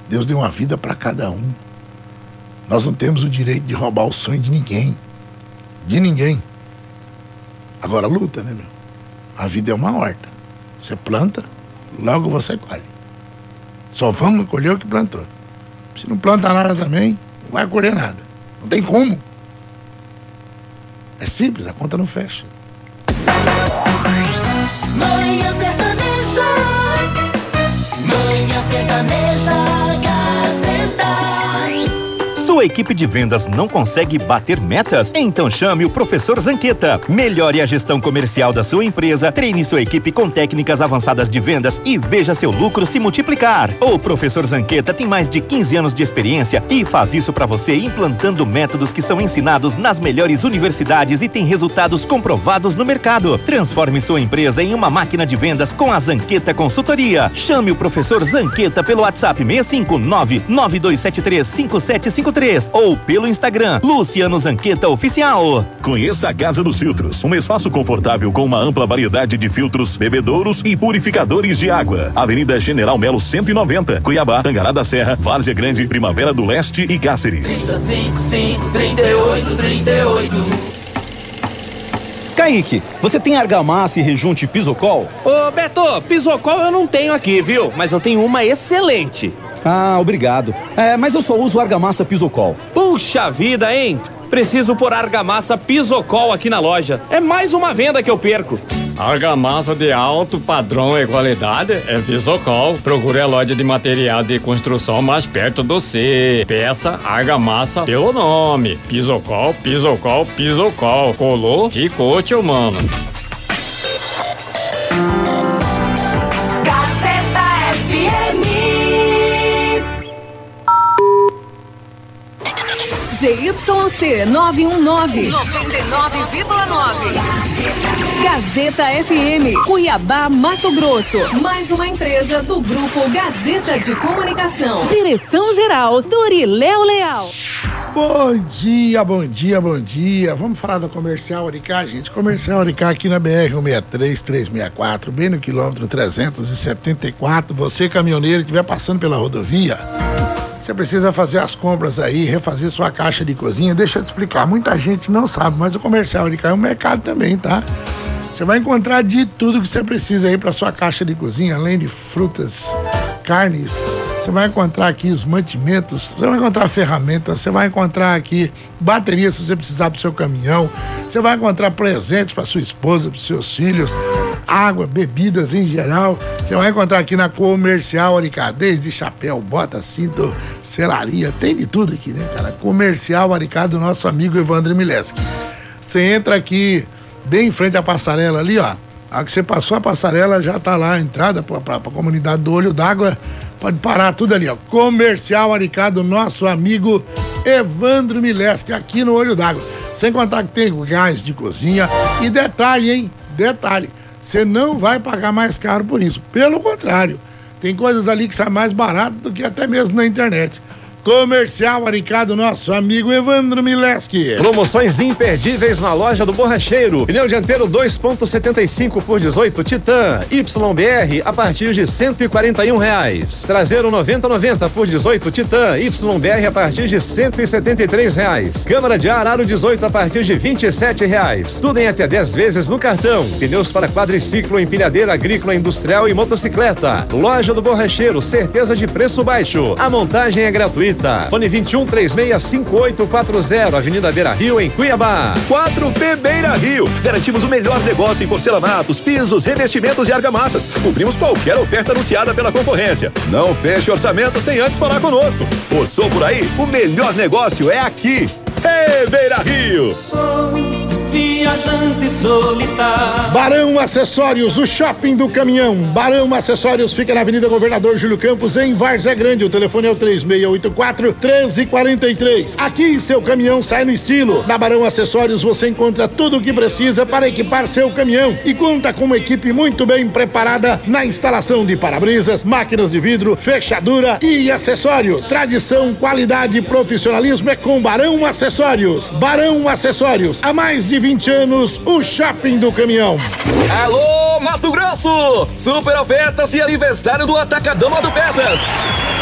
Deus deu uma vida para cada um. Nós não temos o direito de roubar o sonho de ninguém. De ninguém. Agora luta, né, meu? A vida é uma horta. Você planta, logo você colhe. Só vamos colher o que plantou. Se não planta nada também, não vai colher nada. Não tem como. É simples, a conta não fecha. Manhã Sertaneja. Manhã Sertaneja, Gazeta. Sua equipe de vendas não consegue bater metas? Então chame o Professor Zanqueta. Melhore a gestão comercial da sua empresa, treine sua equipe com técnicas avançadas de vendas e veja seu lucro se multiplicar. O Professor Zanqueta tem mais de 15 anos de experiência e faz isso para você implantando métodos que são ensinados nas melhores universidades e tem resultados comprovados no mercado. Transforme sua empresa em uma máquina de vendas com a Zanqueta Consultoria. Chame o Professor Zanqueta pelo WhatsApp 659-9273-5753 ou pelo Instagram Luciano Zanqueta Oficial. Conheça a Casa dos Filtros, um espaço confortável com uma ampla variedade de filtros, bebedouros e purificadores de água. Avenida General Melo 190, Cuiabá, Tangará da Serra, Várzea Grande, Primavera do Leste e Cáceres. 38. Kaique, você tem argamassa e rejunte Pisocol? Ô Beto, Pisocol eu não tenho aqui, viu? Mas eu tenho uma excelente. Ah, obrigado. Mas eu só uso argamassa Pisocol. Puxa vida, hein? Preciso pôr argamassa Pisocol aqui na loja. É mais uma venda que eu perco. Argamassa de alto padrão e qualidade é Pisocol. Procure a loja de material de construção mais perto do você. Peça argamassa pelo nome. Pisocol, Pisocol, Pisocol. Colou, ficou, tio mano. Gazeta FM. ZYC 919, 99,9. Gazeta FM, Cuiabá, Mato Grosso. Mais uma empresa do Grupo Gazeta de Comunicação. Direção-geral, Turiléo Leal. Bom dia, bom dia, bom dia. Vamos falar da Comercial Aricá, gente. Comercial Aricá aqui na BR-163-364, bem no quilômetro 374. Você, caminhoneiro, que estiver passando pela rodovia, você precisa fazer as compras aí, refazer sua caixa de cozinha. Deixa eu te explicar, muita gente não sabe, mas o Comercial Aricá é um mercado também, tá? Você vai encontrar de tudo que você precisa aí para sua caixa de cozinha, além de frutas, carnes. Você vai encontrar aqui os mantimentos, você vai encontrar ferramentas, você vai encontrar aqui bateria se você precisar pro seu caminhão, você vai encontrar presentes para sua esposa, para seus filhos, água, bebidas em geral. Você vai encontrar aqui na Comercial Aricá, desde chapéu, bota, cinto, selaria, tem de tudo aqui, né, cara? Comercial Aricá do nosso amigo Evandro Mileski. Você entra aqui bem em frente à passarela ali, ó. A hora que você passou a passarela, já tá lá a entrada pra comunidade do Olho d'Água. Pode parar tudo ali, ó. Comercial Aricá do nosso amigo Evandro Mileski, aqui no Olho d'Água. Sem contar que tem gás de cozinha. E detalhe, hein? Detalhe. Você não vai pagar mais caro por isso. Pelo contrário, tem coisas ali que saem mais barato do que até mesmo na internet. Comercial Aricá do nosso amigo Evandro Mileski. Promoções imperdíveis na loja do Borracheiro. Pneu dianteiro 2.75 por 18 Titan YBR a partir de R$141. Traseiro 90/90 por 18 Titan YBR a partir de R$173. Câmara de ar aro 18 a partir de R$27. Tudo em até 10 vezes no cartão. Pneus para quadriciclo, empilhadeira agrícola, industrial e motocicleta. Loja do Borracheiro, certeza de preço baixo. A montagem é gratuita. Fone 21365840, Avenida Beira Rio, em Cuiabá. 4P Beira Rio. Garantimos o melhor negócio em porcelanatos, pisos, revestimentos e argamassas. Cobrimos qualquer oferta anunciada pela concorrência. Não feche orçamento sem antes falar conosco. Orçou por aí? O melhor negócio é aqui. Beira Rio. Viajante solitário. Barão Acessórios, o shopping do caminhão. Barão Acessórios fica na Avenida Governador Júlio Campos, em Várzea Grande. O telefone é o 3684-1343. Aqui seu caminhão sai no estilo. Na Barão Acessórios você encontra tudo o que precisa para equipar seu caminhão e conta com uma equipe muito bem preparada na instalação de para-brisas, máquinas de vidro, fechadura e acessórios. Tradição, qualidade e profissionalismo é com Barão Acessórios. Barão Acessórios, há mais de 20 anos, o shopping do caminhão. Alô, Mato Grosso! Super ofertas e aniversário do Atacadão Autopeças.